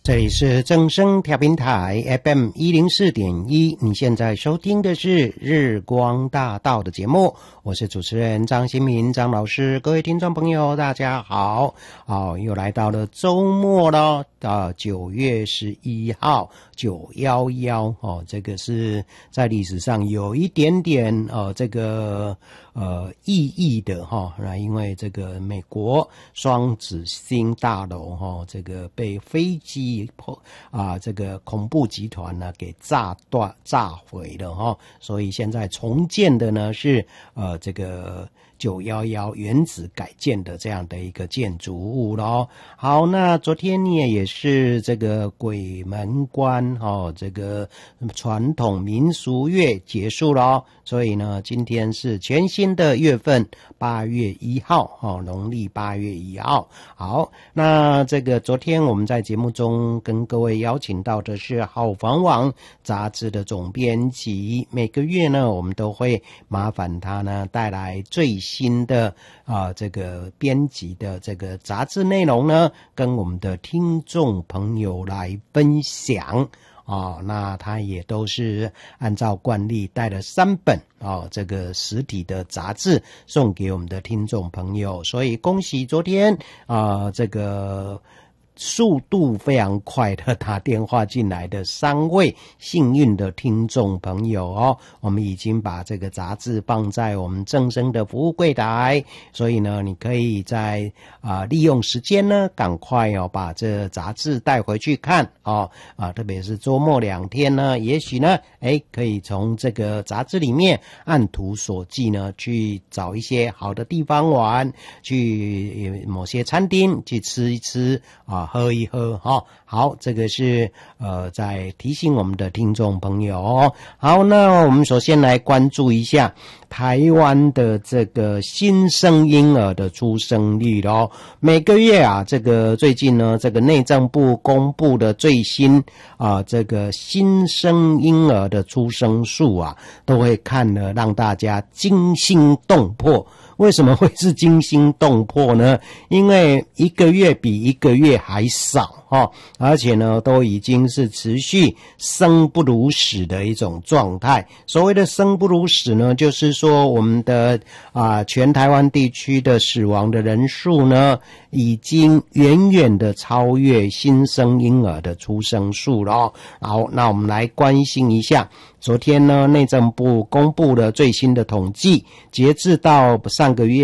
这里是正声调频台 FM 104.1，你现在收听的是日光大道的节目，我是主持人张新民张老师。各位听众朋友大家好，又来到了周末了，9月11号911，这个是在历史上有一点点这个意义的那因为这个美国双子星大楼这个被飞机这个恐怖集团呢给炸毁了所以现在重建的呢是这个911原址改建的这样的一个建筑物咯。好，那昨天也是这个鬼门关这个传统民俗月结束咯，所以呢今天是全新的月份8月1号农历8月1号。好，那这个昨天我们在节目中跟各位邀请到的是好房网杂志的总编辑，每个月呢我们都会麻烦他呢带来最新的这个编辑的这个杂志内容呢跟我们的听众朋友来分享那他也都是按照惯例带了3本这个实体的杂志送给我们的听众朋友，所以恭喜昨天这个速度非常快的打电话进来的3位幸运的听众朋友我们已经把这个杂志放在我们正声的服务柜台，所以呢你可以在利用时间呢赶快把这杂志带回去看特别是周末2天呢，也许呢可以从这个杂志里面按图索骥呢去找一些好的地方玩，去某些餐厅去吃一吃喝一喝好，这个是在提醒我们的听众朋友好，那我们首先来关注一下台湾的这个新生婴儿的出生率咯。每个月这个最近呢这个内政部公布的最新这个新生婴儿的出生数都会看了让大家惊心动魄。为什么会是惊心动魄呢？因为一个月比一个月还少而且呢都已经是持续生不如死的一种状态。所谓的生不如死呢，就是说我们的全台湾地区的死亡的人数呢已经远远的超越新生婴儿的出生数了。好，那我们来关心一下昨天呢内政部公布了最新的统计，截至到上个月